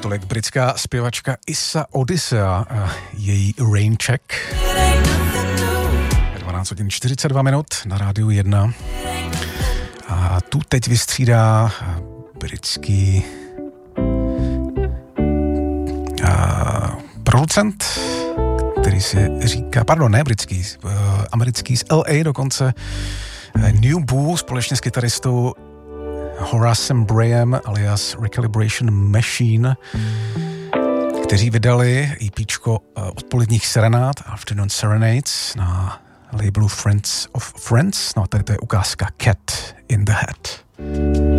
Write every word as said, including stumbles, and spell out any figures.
Tolik britská zpěvačka Issa Odisea, její Raincheck. dvanáct hodin čtyřicet dva minut na rádiu jedna. A tu teď vystřídá britský a, producent, který si říká, pardon, ne britský, americký z L A dokonce, New Boo společně s kytaristou Horacem Brayem alias Recalibration Machine, kteří vydali EPčko odpoledních serenád, Afternoon Serenades, na labelu Friends of Friends. No a tady to je ukázka Cat in the Hat.